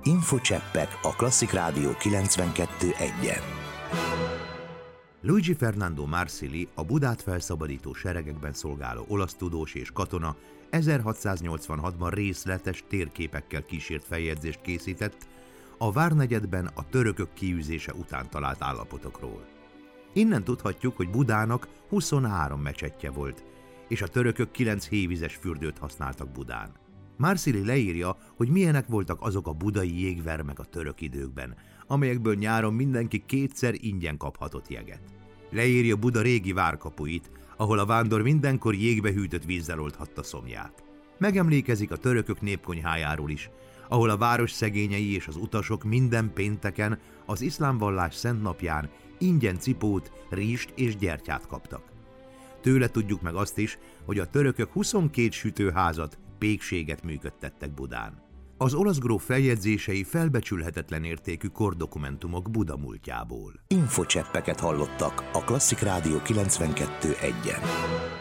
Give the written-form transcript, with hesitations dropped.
Infocseppek a Klasszik Rádió 92.1-en. Luigi Fernando Marsili, a Budát felszabadító seregekben szolgáló olasz tudós és katona 1686-ban részletes térképekkel kísért feljegyzést készített a várnegyedben a törökök kiűzése után talált állapotokról. Innen tudhatjuk, hogy Budának 23 mecsettje volt, és a törökök 9 hévizes fürdőt használtak Budán. Marsili leírja, hogy milyenek voltak azok a budai jégvermek a török időkben, amelyekből nyáron mindenki 2-szer ingyen kaphatott jeget. Leírja Buda régi várkapuit, ahol a vándor mindenkor jégbe hűtött vízzel oldhatta szomját. Megemlékezik a törökök népkonyhájáról is, ahol a város szegényei és az utasok minden pénteken, az iszlám vallás szent napján ingyen cipót, rizst és gyertyát kaptak. Tőle tudjuk meg azt is, hogy a törökök 22 sütőházat, pékséget működtettek Budán. Az olasz gróf feljegyzései felbecsülhetetlen értékű kordokumentumok Buda múltjából. Infocseppeket hallottak a Klasszik Rádió 92.1-en.